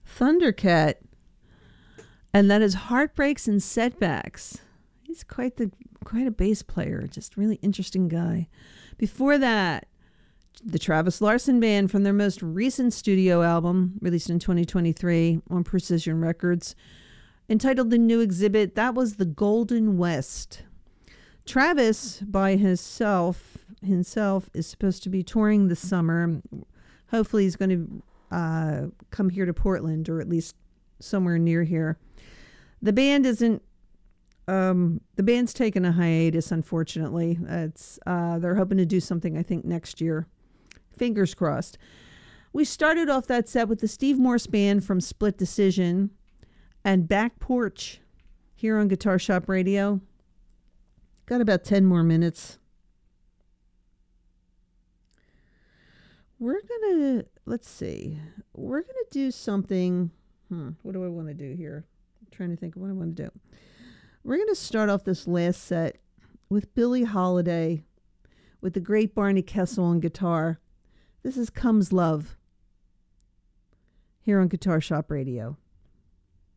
Thundercat. And that is Heartbreaks and Setbacks. He's quite a bass player, just really interesting guy. Before that, the Travis Larson Band from their most recent studio album, released in 2023 on Precision Records, entitled The New Exhibit. That was The Golden West. Travis, by himself, is supposed to be touring this summer. Hopefully he's going to come here to Portland, or at least somewhere near here. The band isn't. The band's taken a hiatus, unfortunately. They're hoping to do something, I think, next year. Fingers crossed. We started off that set with the Steve Morse Band from Split Decision and Back Porch here on Guitar Shop Radio. Got about 10 more minutes. We're going to do something. What do I want to do here? I'm trying to think of what I want to do. We're going to start off this last set with Billie Holiday with the great Barney Kessel on guitar. This is Comes Love here on Guitar Shop Radio.